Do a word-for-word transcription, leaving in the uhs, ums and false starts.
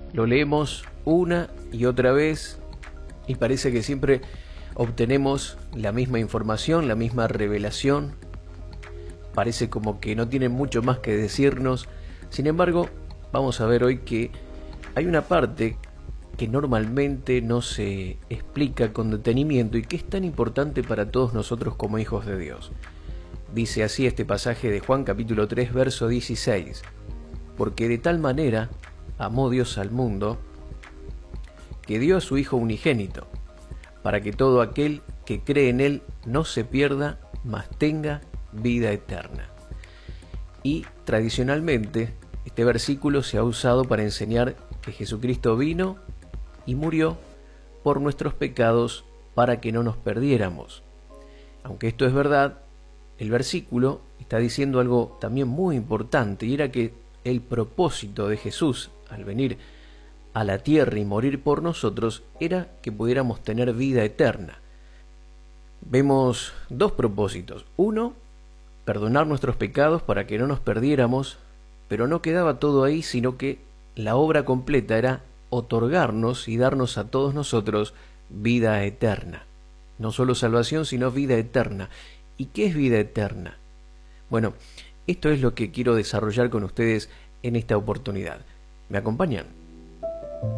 Lo leemos una y otra vez y parece que siempre obtenemos la misma información, la misma revelación. Parece como que no tiene mucho más que decirnos. Sin embargo, vamos a ver hoy que hay una parte que normalmente no se explica con detenimiento y que es tan importante para todos nosotros como hijos de Dios. Dice así este pasaje de Juan capítulo tres, verso dieciséis. Porque de tal manera amó Dios al mundo, que dio a su Hijo unigénito, para que todo aquel que cree en Él no se pierda, mas tenga vida eterna. Y tradicionalmente este versículo se ha usado para enseñar que Jesucristo vino y murió por nuestros pecados para que no nos perdiéramos. Aunque esto es verdad, el versículo está diciendo algo también muy importante, y era que el propósito de Jesús al venir a la tierra y morir por nosotros era que pudiéramos tener vida eterna. Vemos dos propósitos. Uno, perdonar nuestros pecados para que no nos perdiéramos, pero no quedaba todo ahí, sino que la obra completa era otorgarnos y darnos a todos nosotros vida eterna. No solo salvación, sino vida eterna. ¿Y qué es vida eterna? Bueno, esto es lo que quiero desarrollar con ustedes en esta oportunidad. ¿Me acompañan?